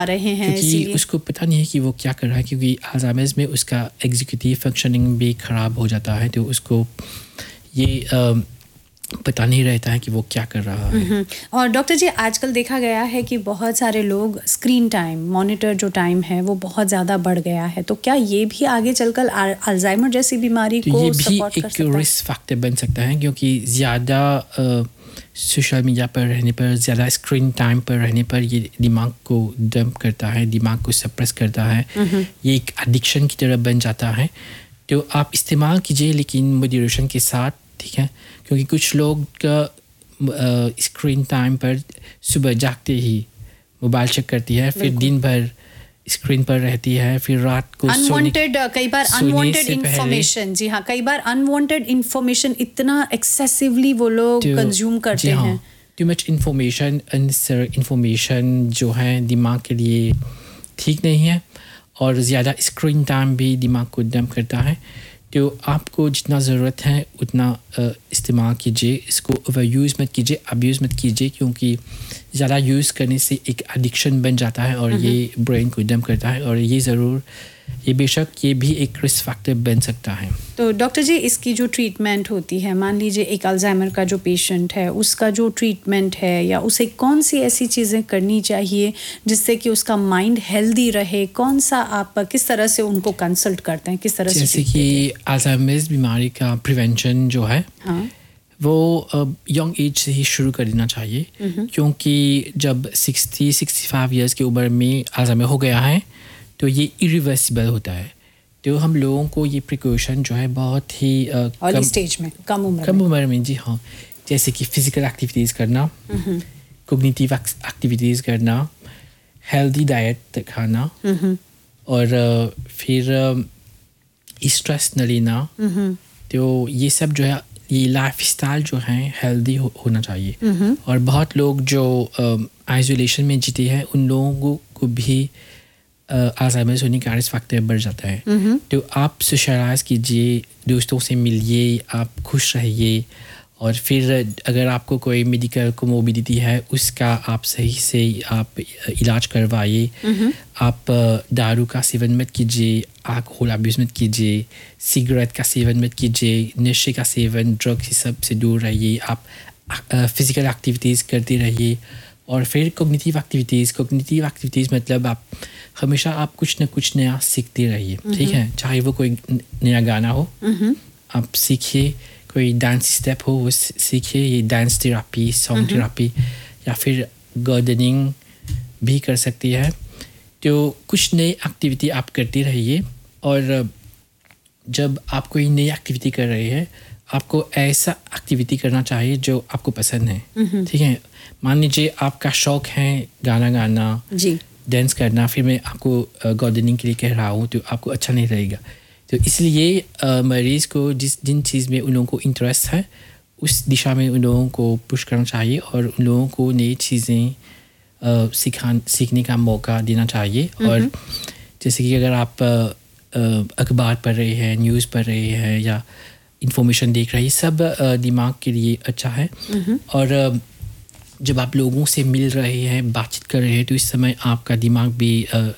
रहे हैं, क्योंकि इसीलिए उसको पता नहीं है कि वो क्या कर रहा है, क्योंकि अल्जाइमर्स में उसका एग्जीक्यूटिव फंक्शनिंग भी ख़राब हो जाता है, तो उसको ये पता नहीं रहता है कि वो क्या कर रहा है। और डॉक्टर जी आजकल देखा गया है कि बहुत सारे लोग स्क्रीन टाइम, मॉनिटर जो टाइम है वो बहुत ज़्यादा बढ़ गया है, तो क्या ये भी आगे चलकर अल्जाइमर जैसी बीमारी तो को ये भी सपोर्ट कर एक सकता है? रिस्क फैक्टर बन सकता है, क्योंकि ज़्यादा सोशल मीडिया पर रहने पर, ज़्यादा स्क्रीन टाइम पर रहने पर ये दिमाग को डंप करता है, दिमाग को सप्रेस करता है, ये एक एडिक्शन की तरह बन जाता है। तो आप इस्तेमाल कीजिए लेकिन मॉडरेशन के साथ, ठीक है, क्योंकि कुछ लोग का स्क्रीन टाइम पर सुबह जागते ही मोबाइल चेक करती है, फिर दिन भर स्क्रीन पर रहती है, फिर रात को अनवांटेड, कई बार अनवांटेड से पहले इंफॉर्मेशन, जी हाँ, कई बार अनवांटेड इंफॉर्मेशन इतना एक्सेसिवली वो लोग कंज्यूम करते हैं। Too much information, unnecessary information जो है दिमाग के लिए ठीक नहीं है, और ज़्यादा स्क्रीन टाइम भी दिमाग को डंप करता है। तो आपको जितना ज़रूरत है उतना इस्तेमाल कीजिए, इसको ओवर यूज़ मत कीजिए, अब्यूज़ मत कीजिए, क्योंकि ज़्यादा यूज़ करने से एक एडिक्शन बन जाता है और ये ब्रेन को डंप करता है, और ये ज़रूर, ये बेशक ये भी एक रिस्क फैक्टर बन सकता है। तो डॉक्टर जी इसकी जो ट्रीटमेंट होती है, मान लीजिए एक अल्जाइमर का जो पेशेंट है उसका जो ट्रीटमेंट है, या उसे कौन सी ऐसी चीज़ें करनी चाहिए जिससे कि उसका माइंड हेल्दी रहे, कौन सा आप किस तरह से उनको कंसल्ट करते हैं, किस तरह से? जैसे कि अल्जाइमर्स बीमारी का प्रिवेंशन जो है, हाँ, वो यंग एज से ही शुरू कर देना चाहिए, क्योंकि जब 60-65 ईयर्स की उम्र में अल्जाइमर हो गया है तो ये इरिवर्सिबल होता है। तो हम लोगों को ये प्रिकॉशन जो है बहुत ही अर्ली स्टेज में, कम उम्र में, जी हाँ, जैसे कि फिजिकल एक्टिविटीज़ करना, कोग्निटिव एक्टिविटीज़ करना, हेल्दी डाइट खाना, और फिर स्ट्रेस न लेना। तो ये सब जो है, ये लाइफ स्टाइल जो है हेल्दी होना चाहिए। और बहुत लोग जो आइसोलेशन में जीते हैं उन लोगों को भी अल्जाइमर्स होने का रिस्क फैक्टर बढ़ जाता है। तो आप सोशलाइज कीजिए, दोस्तों से मिलिए, आप खुश रहिए, और फिर अगर आपको कोई मेडिकल कोमोबिडिटी है उसका आप सही से आप इलाज करवाइए। आप दारू का सेवन मत कीजिए, अल्कोहल अब्यूज़ मत कीजिए, सिगरेट का सेवन मत कीजिए, नशे का सेवन, ड्रग्स ये सब से दूर रहिए। आप फिज़िकल एक्टिविटीज़ करते रहिए, और फिर कोग्निटिव एक्टिविटीज़ मतलब आप हमेशा आप कुछ न कुछ नया सीखते रहिए, ठीक है, चाहे वो कोई नया गाना हो आप सीखिए, कोई डांस स्टेप हो वो सीखिए, ये डांस थेरापी, सॉन्ग थेरापी, या फिर गार्डनिंग भी कर सकती है। तो कुछ नई एक्टिविटी आप करते रहिए, और जब आप कोई नई एक्टिविटी कर रहे हैं आपको ऐसा एक्टिविटी करना चाहिए जो आपको पसंद है, ठीक है। मान लीजिए आपका शौक है गाना गाना, जी, डांस करना, फिर मैं आपको गार्डनिंग के लिए कह रहा हूँ तो आपको अच्छा नहीं रहेगा। तो इसलिए मरीज़ को जिन चीज़ में उन लोगों को इंटरेस्ट है उस दिशा में उन लोगों को पुश करना चाहिए, और उन लोगों को नई चीज़ें सीखने का मौका देना चाहिए। और जैसे कि अगर आप अखबार पढ़ रहे हैं, न्यूज़ पढ़ रहे हैं, या इंफॉर्मेशन देख रहे हैं, सब दिमाग के लिए अच्छा है। और जब आप लोगों से मिल रहे हैं, बातचीत कर रहे हैं, तो इस समय आपका दिमाग भी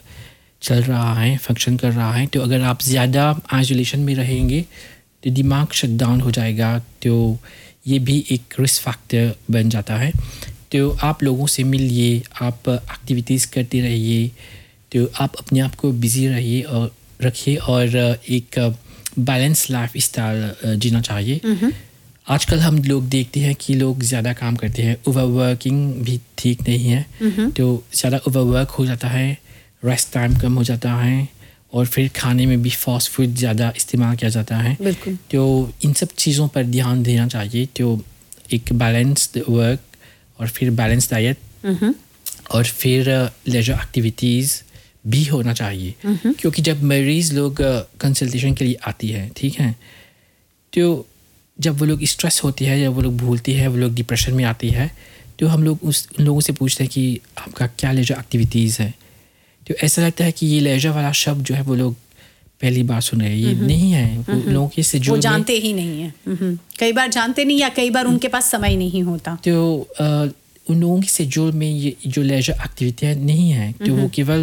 चल रहा है, फंक्शन कर रहा है। तो अगर आप ज़्यादा आइसोलेशन में रहेंगे तो दिमाग शट डाउन हो जाएगा, तो ये भी एक रिस्क फैक्टर बन जाता है। तो आप लोगों से मिलिए, आप एक्टिविटीज़ करते रहिए, तो आप अपने आप को बिज़ी रखिए, और एक बैलेंस लाइफ स्टाइल जीना चाहिए। आजकल हम लोग देखते हैं कि लोग ज़्यादा काम करते हैं, ओवरवर्किंग भी ठीक नहीं है। तो ज़्यादा ओवरवर्क हो जाता है, रेस्ट टाइम कम हो जाता है, और फिर खाने में भी फास्ट फूड ज़्यादा इस्तेमाल किया जाता है। तो इन सब चीज़ों पर ध्यान देना चाहिए। तो एक बैलेंस्ड वर्क, और फिर बैलेंस डाइट, और फिर लेजर एक्टिविटीज़ भी होना चाहिए। क्योंकि जब मरीज़ लोग कंसल्टेशन के लिए आती है, ठीक है, तो जब वो लोग स्ट्रेस होती है, जब वो लोग भूलती है, वो लोग डिप्रेशन में आती है, तो हम लोग उन लोगों से पूछते हैं कि आपका क्या लेजर एक्टिविटीज़ है। तो ऐसा लगता है कि ये लेजर वाला शब्द जो है वो लोग पहली बार सुन रहे हैं, ये नहीं है, वो लोगों के से जो जानते ही नहीं है, कई बार जानते नहीं, या कई बार उनके पास समय नहीं होता। तो उन लोगों के शेड्यूल में ये जो लेजर एक्टिविटियाँ नहीं है तो वो केवल